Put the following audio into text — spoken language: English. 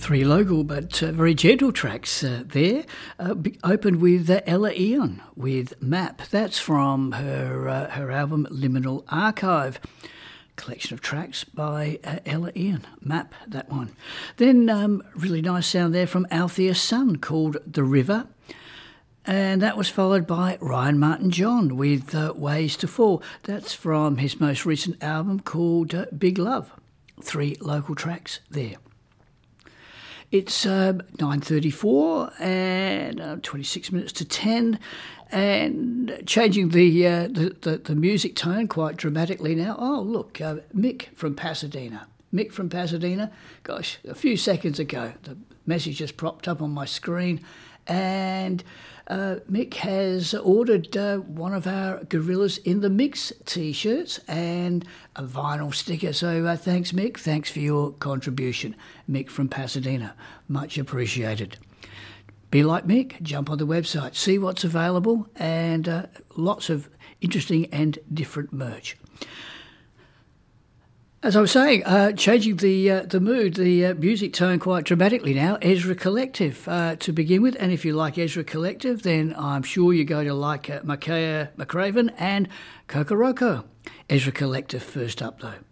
Three local but very gentle tracks there. Opened with Ella Ian with Map. That's from her album Liminal Archive. Collection of tracks by Ella Ian. Map, that one. Then really nice sound there from Althea Sun called The River. And that was followed by Ryan Martin John with Ways to Fall. That's from his most recent album called Big Love. Three local tracks there. It's 9:34 and 26 minutes to 10, and changing the music tone quite dramatically now. Oh, look, Mick from Pasadena. Mick from Pasadena. Gosh, a few seconds ago, the message just propped up on my screen, and Mick has ordered one of our Gorillas in the Mix T-shirts and a vinyl sticker. So thanks, Mick. Thanks for your contribution. Mick from Pasadena. Much appreciated. Be like Mick. Jump on the website. See what's available, and lots of interesting and different merch. As I was saying, changing the mood, the music tone quite dramatically now, Ezra Collective to begin with. And if you like Ezra Collective, then I'm sure you're going to like Makaya McCraven and Kokoroko. Ezra Collective first up, though.